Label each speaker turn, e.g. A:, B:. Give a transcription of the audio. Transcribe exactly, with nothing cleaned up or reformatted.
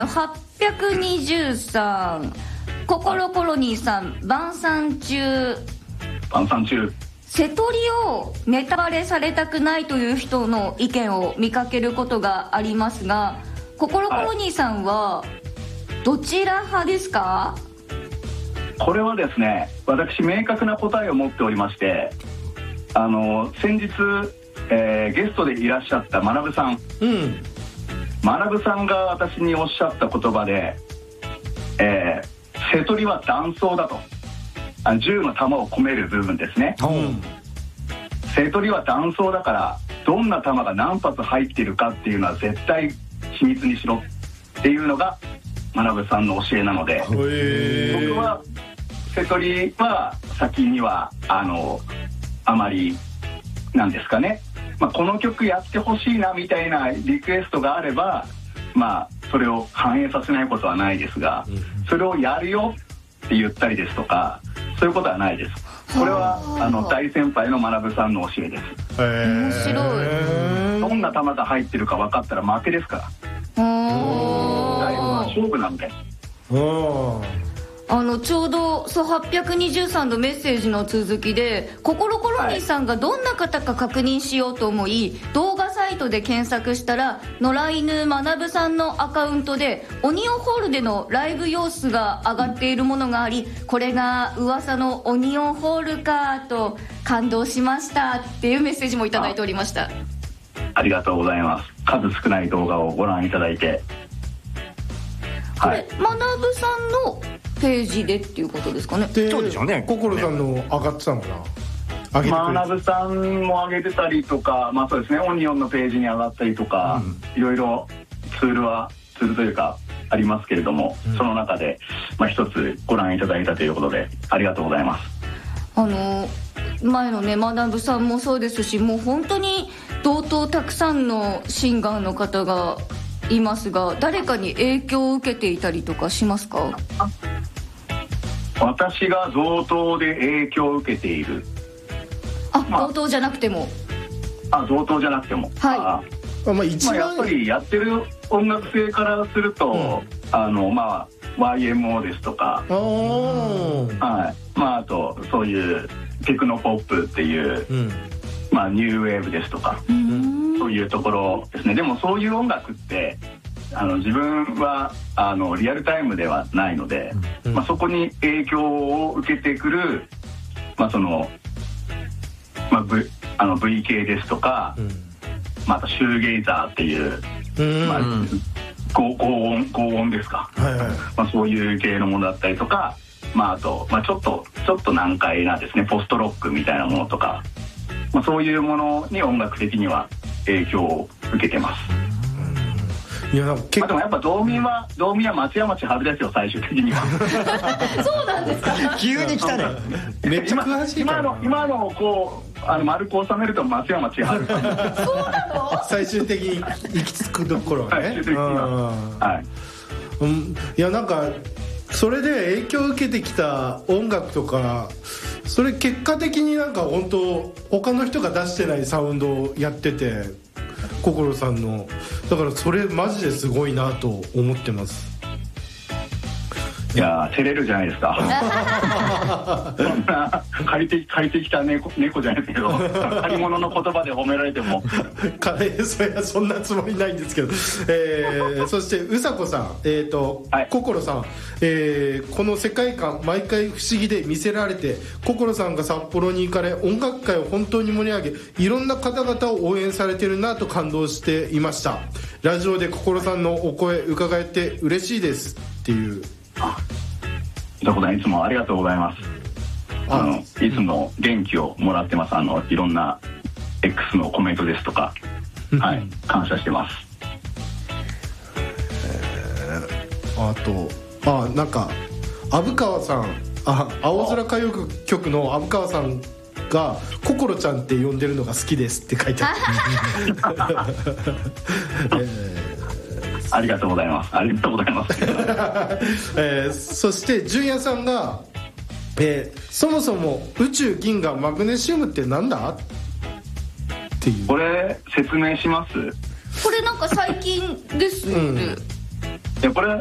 A: はっぴゃくにじゅうさん心コロニーさん晩餐中
B: 晩餐中
A: 瀬戸りをネタバレされたくないという人の意見を見かけることがありますが、心コロニーさんはどちら派ですか？
B: これはですね、私明確な答えを持っておりまして、あの先日、えー、ゲストでいらっしゃった学さん、うん、学さんが私におっしゃった言葉で、えー、瀬戸りは弾倉だと、あ銃の弾を込める部分ですね、うん、瀬戸りは弾倉だからどんな弾が何発入っているかっていうのは絶対秘密にしろっていうのが学さんの教えなので、僕は瀬戸りは先にはあのあまりなんですかね、まあ、この曲やってほしいなみたいなリクエストがあれば、まあそれを反映させないことはないですが、それをやるよって言ったりですとかそういうことはないです。これはあの大先輩の学さんの教えです。
A: 面白
B: い。どんな球が入ってるか分かったら負けですから。大悟は勝負なんで。
A: あのちょうどそうはっぴゃくにじゅうさんのメッセージの続きで心コロニーさんがどんな方か確認しようと思い、はい、動画サイトで検索したら野良犬学さんのアカウントでオニオンホールでのライブ様子が上がっているものがあり、これが噂のオニオンホールかと感動しましたっていうメッセージもいただいておりました。
B: あ, ありがとうございます。数少ない動画をご覧いただいて、
A: これ、はい、学さんのページでっていうことですかね。
C: そうでしょうね。心さんの上がってたのかな。
B: 学さんも上げてたりとか、まあそうですね、オニオンのページに上がったりとか、うん、いろいろツールはツールというかありますけれども、うん、その中で、まあ、一つご覧いただいたということでありがとうございます。
A: あの前のね学さんもそうですし、もう本当に同等たくさんのシンガーの方がいますが、誰かに影響を受けていたりとかしますか？
B: 私が同等で影響を受けている。
A: あ、まあ、同等じゃなくても。
B: あ、同等じゃなくても。
A: はい。
B: ああ、まあ、一番、まあ、やっぱりやってる音楽性からすると、うん、あのまあ ワイエムオー ですとか、はい、まああとそういうテクノポップっていう、うん、まあニューウェーブですとか、うん、そういうところですね。でもそういう音楽ってあの自分はあのリアルタイムではないので、うんまあ、そこに影響を受けてくる、まあそのまあ、v, あの ブイケー ですとか、うんまあ、シューゲイザーっていう、うんまあ、高, 高音高音ですか、はいはいまあ、そういう系のものだったりとか、まあ、あと、まあ、ちょっとちょっと難解なですねポストロックみたいなものとか、まあ、そういうものに音楽的には影響を受けてます。いや結構まあ、でもやっぱ道民は道民は松山千春ですよ最終的には。
A: そうなんですか。
C: 急に来たね。めっちゃ詳しいから。
B: 今の今のこうあの丸く収めると松山千春。そう
A: なの？
C: 最終的に行き着くところはね。
B: 最終的には。はい。
C: うん、いやなんかそれで影響を受けてきた音楽とか、それ結果的になんか本当他の人が出してないサウンドをやってて。心さんのだからそれマジですごいなと思ってます。
B: いや照れるじゃないですか。そんな借りて借りてきた 猫, 猫じゃないですけど借り物の言葉で褒められても
C: それはそんなつもりないんですけど、えー、そしてうさこさん、えーとはい、心さん、えー、この世界観毎回不思議で見せられて、心さんが札幌に行かれ音楽界を本当に盛り上げいろんな方々を応援されてるなと感動していました。ラジオで心さんのお声伺えて嬉しいですっていう。
B: あ、いとこさんいつもありがとうございます。あのいつも元気をもらってます。あのいろんな X のコメントですとかはい感謝してます。
C: えー、あとあなんか虻川さん、あ青空歌謡曲の虻川さんが心ちゃんって呼んでるのが好きですって書いてある。
B: えーありがとうございます。ありがとうございます。
C: えー、そして純也さんが、えー、そもそも宇宙銀河マグネシウムってなんだっていう。
B: これ説明します。
A: これなんか最近ですよね。
B: やこれ